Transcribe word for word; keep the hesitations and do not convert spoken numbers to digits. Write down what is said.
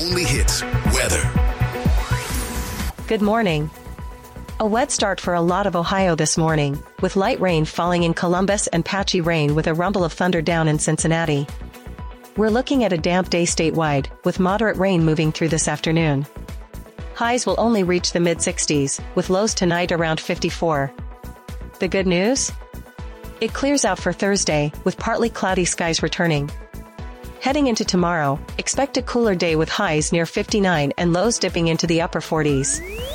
only hits, weather. Good morning. A wet start for a lot of Ohio this morning, with light rain falling in Columbus and patchy rain with a rumble of thunder down in Cincinnati. We're looking at a damp day statewide, with moderate rain moving through this afternoon. Highs will only reach the mid sixties, with lows tonight around fifty-four. The good news? It clears out for Thursday, with partly cloudy skies returning. Heading into tomorrow, expect a cooler day with highs near fifty-nine and lows dipping into the upper forties.